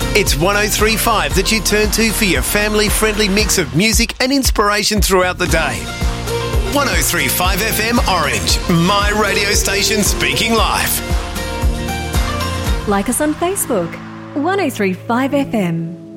It's 103.5 that you turn to for your family-friendly mix of music and inspiration throughout the day. 103.5 FM Orange, my radio station speaking live. Like us on Facebook, 103.5 FM.